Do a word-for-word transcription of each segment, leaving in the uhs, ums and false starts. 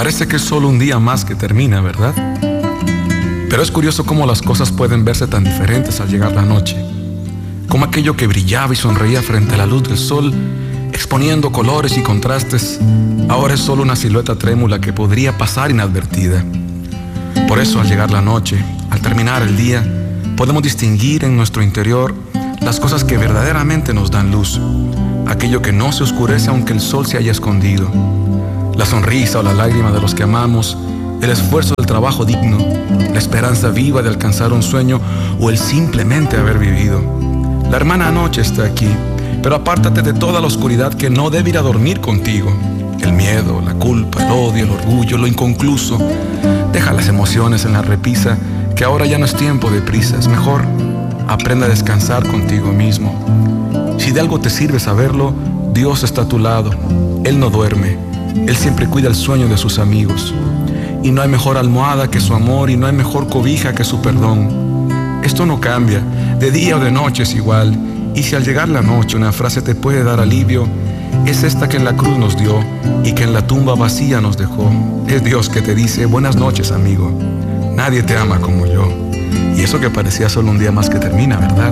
Parece que es solo un día más que termina, ¿verdad? Pero es curioso cómo las cosas pueden verse tan diferentes al llegar la noche. Como aquello que brillaba y sonreía frente a la luz del sol, exponiendo colores y contrastes, ahora es solo una silueta trémula que podría pasar inadvertida. Por eso, al llegar la noche, al terminar el día, podemos distinguir en nuestro interior las cosas que verdaderamente nos dan luz, aquello que no se oscurece aunque el sol se haya escondido, la sonrisa o la lágrima de los que amamos, el esfuerzo del trabajo digno, la esperanza viva de alcanzar un sueño o el simplemente haber vivido. La hermana noche está aquí, pero apártate de toda la oscuridad que no debe ir a dormir contigo. El miedo, la culpa, el odio, el orgullo, lo inconcluso. Deja las emociones en la repisa, que ahora ya no es tiempo de prisas. Mejor aprenda a descansar contigo mismo. Si de algo te sirve saberlo, Dios está a tu lado. Él no duerme. Él siempre cuida el sueño de sus amigos. Y no hay mejor almohada que su amor, y no hay mejor cobija que su perdón. Esto no cambia, de día o de noche es igual. Y si al llegar la noche una frase te puede dar alivio, es esta que en la cruz nos dio y que en la tumba vacía nos dejó. Es Dios que te dice: buenas noches, amigo. Nadie te ama como yo. Y eso que parecía solo un día más que termina, ¿verdad?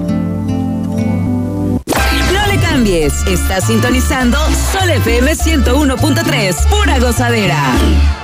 No le cambies. Estás sintonizando Sol F M ciento uno punto tres. Pura gozadera.